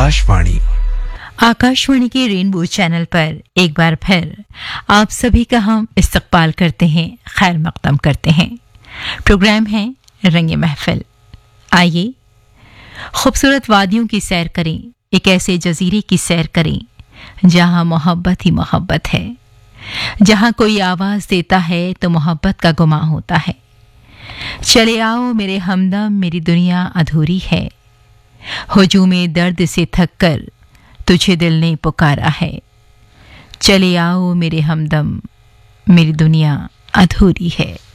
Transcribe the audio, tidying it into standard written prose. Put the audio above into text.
आकाशवाणी के rainbow channel पर एक बार फिर आप सभी का हम इस्तकबाल करते हैं, खैर मक़दम करते हैं। प्रोग्राम है रंगे महफिल। आइए खूबसूरत वादियों की सैर करें, एक ऐसे जजीरे की सैर करें जहां मोहब्बत ही मोहब्बत है, जहां कोई आवाज़ देता है तो मोहब्बत का गुमा होता है। चले आओ मेरे हमदम, मेरी दुनिया अधूरी है, हुजूमे दर्द से थक कर तुझे दिल ने पुकारा है। चले आओ मेरे हमदम, मेरी दुनिया अधूरी है।